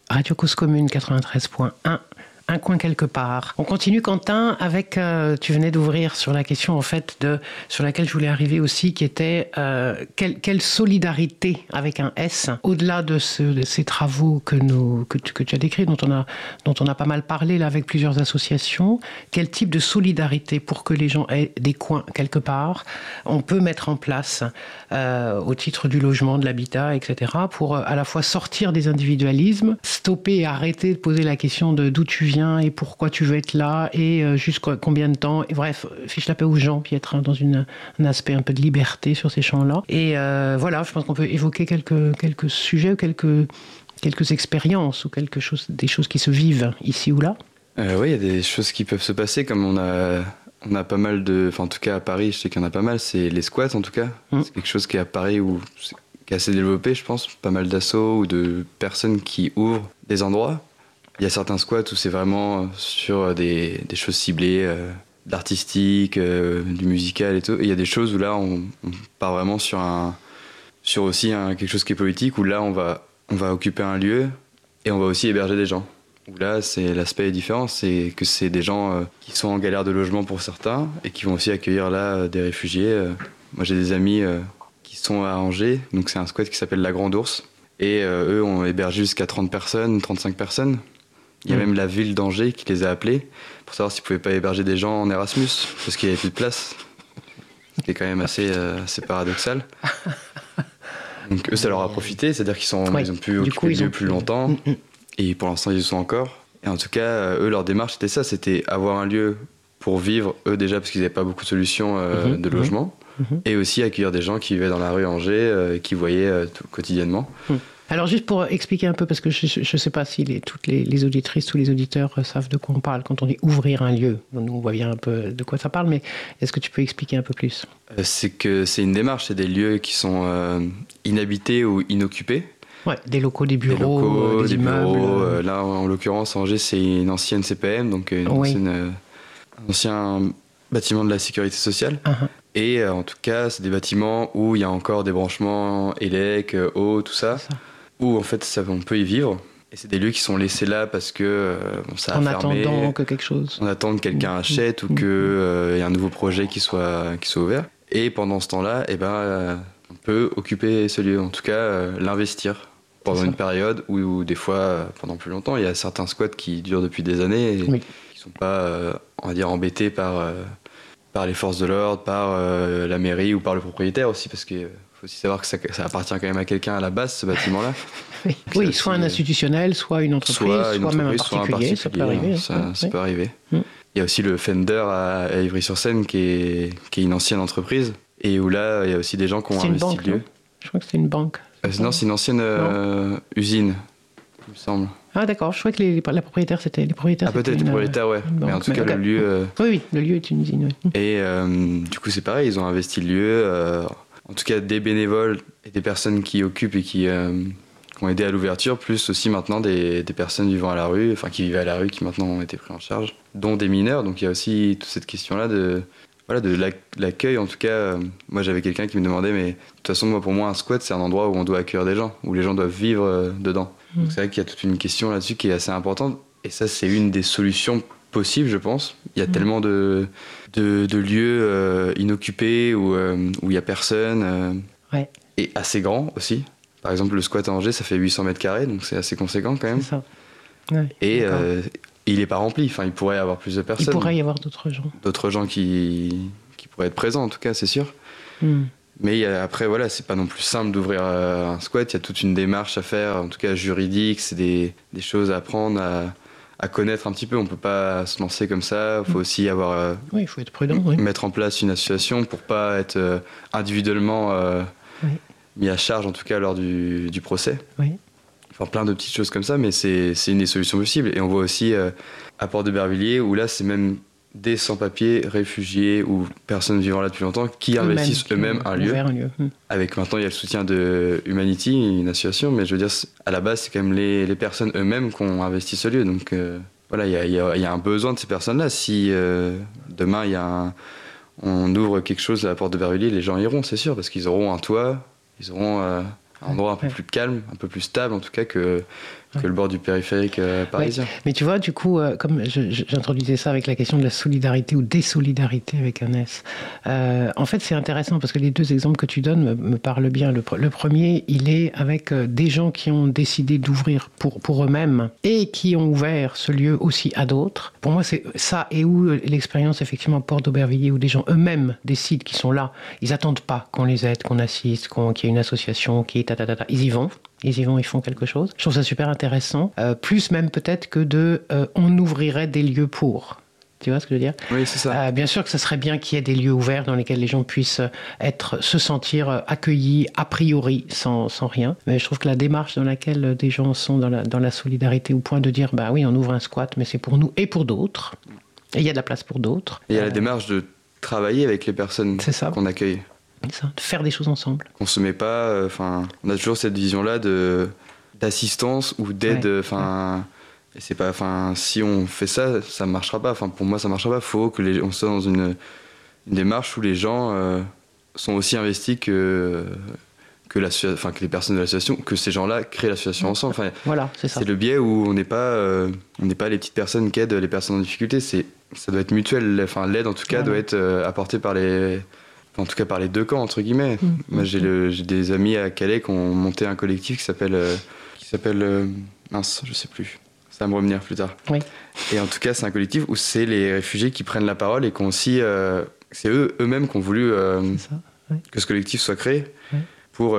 Radio Cause Commune 93.1. Un coin quelque part. On continue, Quentin, avec, tu venais d'ouvrir sur la question en fait sur laquelle je voulais arriver aussi, qui était quelle solidarité avec un S, au-delà de ces travaux que tu as décrits, dont on a pas mal parlé là avec plusieurs associations. Quel type de solidarité pour que les gens aient des coins quelque part on peut mettre en place au titre du logement, de l'habitat, etc. pour à la fois sortir des individualismes, stopper et arrêter de poser la question de d'où tu viens et pourquoi tu veux être là et jusqu'à combien de temps. Et bref, fiche la paix aux gens, puis être dans un aspect un peu de liberté sur ces champs-là. Et voilà, je pense qu'on peut évoquer quelques sujets, quelques expériences ou des choses qui se vivent ici ou là. Oui, il y a des choses qui peuvent se passer, comme on a pas mal en tout cas à Paris, je sais qu'il y en a pas mal, c'est les squats en tout cas. C'est quelque chose qui est à Paris qui est assez développé, je pense. Pas mal d'assauts ou de personnes qui ouvrent des endroits. Il y a certains squats où c'est vraiment sur des choses ciblées, d'artistique, du musical et tout. Et il y a des choses où là, on part vraiment sur aussi quelque chose qui est politique, où là, on va occuper un lieu et on va aussi héberger des gens. Où là, l'aspect est différent, c'est que c'est des gens qui sont en galère de logement pour certains et qui vont aussi accueillir là des réfugiés. Moi, j'ai des amis qui sont à Angers, donc c'est un squat qui s'appelle La Grande Ourse. Et eux ont hébergé jusqu'à 30 personnes, 35 personnes. Il y a même la ville d'Angers qui les a appelés pour savoir s'ils ne pouvaient pas héberger des gens en Erasmus, parce qu'il n'y avait plus de place. Ce qui est quand même assez paradoxal. Donc eux, ça leur a profité, c'est-à-dire qu'ils ont pu occuper le lieu plus longtemps. Et pour l'instant, ils y sont encore. Et en tout cas, eux, leur démarche, c'était ça, c'était avoir un lieu pour vivre, eux déjà, parce qu'ils n'avaient pas beaucoup de solutions de logement. Et aussi accueillir des gens qui vivaient dans la rue à Angers, et qui voyaient quotidiennement. Alors juste pour expliquer un peu, parce que je ne sais pas si toutes les auditrices, tous les auditeurs savent de quoi on parle quand on dit ouvrir un lieu. Nous, on voit bien un peu de quoi ça parle, mais est-ce que tu peux expliquer un peu plus ? C'est que c'est une démarche, c'est des lieux qui sont inhabités ou inoccupés. Ouais, des locaux, des bureaux, des immeubles. Là, en l'occurrence, Angers, c'est une ancienne CPM, donc un ancien bâtiment de la sécurité sociale. Et en tout cas, c'est des bâtiments où il y a encore des branchements élec, eau, tout ça. Où en fait, on peut y vivre. Et c'est des lieux qui sont laissés là parce que ça a fermé. En attendant que quelque chose. En attendant que quelqu'un achète ou qu'il y ait un nouveau projet qui soit ouvert. Et pendant ce temps-là, on peut occuper ce lieu, en tout cas l'investir pendant une période ou des fois pendant plus longtemps. Il y a certains squats qui durent depuis des années et qui ne sont pas, on va dire, embêtés par les forces de l'ordre, par la mairie ou par le propriétaire aussi, parce qu'il faut aussi savoir que ça appartient quand même à quelqu'un à la base, ce bâtiment-là. Oui, soit un institutionnel, soit une entreprise, soit même un particulier, ça peut arriver. Ça peut arriver. Il y a aussi le Fender à Ivry-sur-Seine qui est une ancienne entreprise et où là, il y a aussi des gens qui ont investi le lieu. Je crois que c'était une banque. Non, c'est une ancienne usine, il me semble. Ah d'accord, je crois que la propriétaire, c'était les propriétaires. Ah peut-être les propriétaires, ouais. Mais en tout cas, le lieu... Oui, le lieu est une usine, oui. Et du coup, c'est pareil, ils ont investi le lieu. En tout cas, des bénévoles et des personnes qui occupent et qui ont aidé à l'ouverture, plus aussi maintenant des personnes vivant à la rue, enfin qui vivaient à la rue, qui maintenant ont été pris en charge, dont des mineurs. Donc il y a aussi toute cette question-là de l'accueil. En tout cas, moi j'avais quelqu'un qui me demandait, mais de toute façon, pour moi, un squat, c'est un endroit où on doit accueillir des gens, où les gens doivent vivre dedans. Donc c'est vrai qu'il y a toute une question là-dessus qui est assez importante. Et ça, c'est une des solutions possibles, je pense. Il y a tellement de lieux inoccupés où il n'y a personne. Et assez grand aussi. Par exemple, le squat à Angers, ça fait 800 mètres carrés, donc c'est assez conséquent quand même. C'est ça. Ouais, et il n'est pas rempli. Enfin, il pourrait y avoir plus de personnes. Il pourrait y avoir d'autres gens. D'autres gens qui pourraient être présents, en tout cas, c'est sûr. Mais après, voilà, c'est pas non plus simple d'ouvrir un squat. Il y a toute une démarche à faire, en tout cas juridique. C'est des choses à apprendre, à connaître un petit peu. On peut pas se lancer comme ça. Il faut aussi avoir... il faut être prudent. Mettre en place une association pour pas être individuellement mis à charge, en tout cas lors du procès. Enfin, plein de petites choses comme ça, mais c'est une des solutions possibles. Et on voit aussi à Port-de-Bervilliers, où là, c'est même des sans-papiers, réfugiés ou personnes vivant là depuis longtemps qui investissent eux-mêmes un lieu. Avec maintenant, il y a le soutien de Humanity, une association, mais je veux dire, à la base, c'est quand même les personnes eux-mêmes qui ont investi ce lieu. Donc voilà, il y a un besoin de ces personnes-là. Si demain, on ouvre quelque chose à la Porte-de-Bervilliers, les gens iront, c'est sûr, parce qu'ils auront un toit, ils auront un endroit un peu plus calme, un peu plus stable, en tout cas, que que le bord du périphérique parisien. Ouais. Mais tu vois, du coup, comme j'introduisais ça avec la question de la solidarité ou désolidarité avec un S, en fait, c'est intéressant parce que les deux exemples que tu donnes me parlent bien. Le premier, il est avec des gens qui ont décidé d'ouvrir pour eux-mêmes et qui ont ouvert ce lieu aussi à d'autres. Pour moi, c'est ça, et où l'expérience, effectivement, Porte d'Aubervilliers, où des gens eux-mêmes décident qu'ils sont là. Ils n'attendent pas qu'on les aide, qu'on assiste, qu'il y ait une association, Ils y vont. Ils font quelque chose. Je trouve ça super intéressant. Plus même peut-être que on ouvrirait des lieux pour. Tu vois ce que je veux dire ? Oui, c'est ça. Bien sûr que ce serait bien qu'il y ait des lieux ouverts dans lesquels les gens puissent se sentir accueillis a priori sans rien. Mais je trouve que la démarche dans laquelle des gens sont dans la solidarité au point de dire bah oui, on ouvre un squat, mais c'est pour nous et pour d'autres. Et il y a de la place pour d'autres. Et il y a la démarche de travailler avec les personnes qu'on accueille. Ça, de faire des choses ensemble. Qu'on se met pas, on a toujours cette vision-là d'assistance ou d'aide, et c'est pas, si on fait ça, ça marchera pas. Pour moi, ça marchera pas. Faut que on soit dans une démarche où les gens sont aussi investis que les personnes de l'association, que ces gens-là créent l'association ensemble. Voilà, c'est ça. C'est le biais où on n'est pas les petites personnes qui aident les personnes en difficulté. Ça doit être mutuel. L'aide, en tout cas, doit être apportée par les deux camps, entre guillemets. Moi, j'ai des amis à Calais qui ont monté un collectif qui s'appelle mince, je sais plus. Ça va me revenir plus tard. Oui. Et en tout cas, c'est un collectif où c'est les réfugiés qui prennent la parole et qui ont aussi... c'est eux-mêmes qui ont voulu que ce collectif soit créé pour,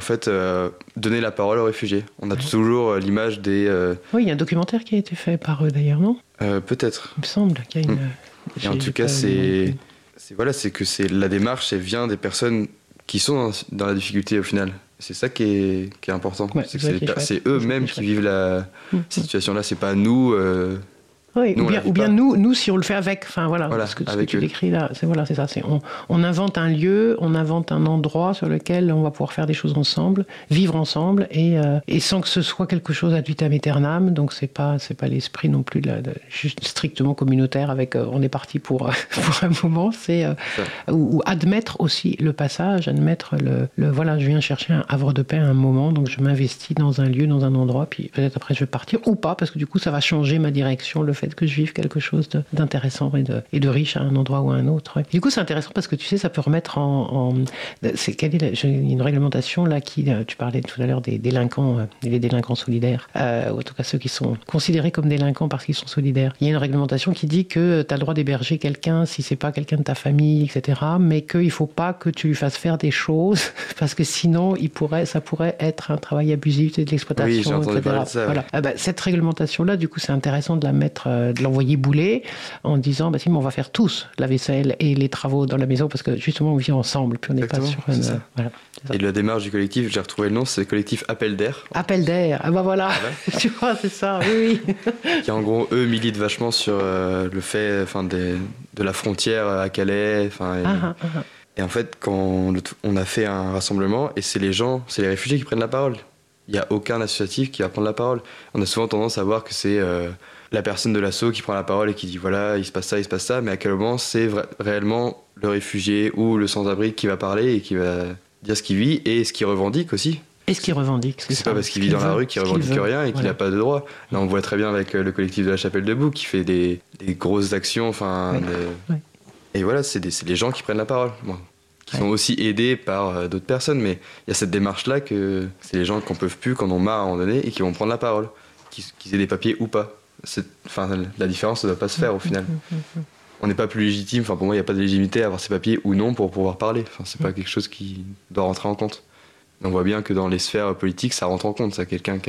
donner la parole aux réfugiés. On a toujours l'image des... Oui, il y a un documentaire qui a été fait par eux, d'ailleurs, non ? Peut-être. Il me semble qu'il y a une... Et en tout cas, c'est que la démarche, elle vient des personnes qui sont dans la difficulté au final. C'est ça qui est important. Ouais, c'est eux-mêmes qui vivent cette situation-là. C'est pas nous. Oui, ou bien nous, si on le fait avec. Voilà ce que tu décris là. C'est ça. On invente un lieu, on invente un endroit sur lequel on va pouvoir faire des choses ensemble, vivre ensemble, et sans que ce soit quelque chose ad vitam aeternam. Donc c'est pas l'esprit non plus juste strictement communautaire avec on est parti pour un moment. C'est ou admettre aussi le passage, admettre voilà, je viens chercher un havre de paix à un moment, donc je m'investis dans un lieu, dans un endroit, puis peut-être après je vais partir ou pas, parce que du coup ça va changer ma direction, le fait que je vive quelque chose d'intéressant et de riche à un endroit ou à un autre. Du coup, c'est intéressant parce que tu sais, ça peut remettre il y a une réglementation là tu parlais tout à l'heure des délinquants, les délinquants solidaires, ou en tout cas ceux qui sont considérés comme délinquants parce qu'ils sont solidaires. Il y a une réglementation qui dit que tu as le droit d'héberger quelqu'un si c'est pas quelqu'un de ta famille, etc. Mais qu'il faut pas que tu lui fasses faire des choses parce que sinon, ça pourrait être un travail abusif, de l'exploitation, oui, j'ai entendu etc. parler de ça, voilà. Cette réglementation-là, du coup, c'est intéressant de la mettre, de l'envoyer bouler en disant mais on va faire tous la vaisselle et les travaux dans la maison parce que justement on vit ensemble puis on n'est pas sur voilà, c'est ça. Et la démarche du collectif, j'ai retrouvé le nom, c'est le collectif Appel d'air. Appel d'air, voilà. Tu vois, c'est ça, oui. Qui en gros eux militent vachement sur le fait de la frontière à Calais, et en fait quand on a fait un rassemblement et c'est les réfugiés qui prennent la parole. Il n'y a aucun associatif qui va prendre la parole. On a souvent tendance à voir que c'est la personne de l'asso qui prend la parole et qui dit voilà, il se passe ça, mais à quel moment c'est réellement le réfugié ou le sans-abri qui va parler et qui va dire ce qu'il vit et ce qu'il revendique aussi. Et ce qu'il revendique, c'est pas parce qu'il vit dans la rue qu'il revendique rien et qu'il n'a pas de droit. Là, on voit très bien avec le collectif de la Chapelle Debout qui fait des grosses actions. Et voilà, c'est les gens qui prennent la parole. Qui sont aussi aidés par d'autres personnes, mais il y a cette démarche-là que c'est les gens qui n'en peuvent plus, qui en ont marre à un moment donné et qui vont prendre la parole, qu'ils aient des papiers ou pas. La différence ne doit pas se faire au final. On n'est pas plus légitime, pour moi il n'y a pas de légitimité à avoir ces papiers ou non pour pouvoir parler. C'est pas quelque chose qui doit rentrer en compte. Mais on voit bien que dans les sphères politiques, ça rentre en compte, ça, quelqu'un qui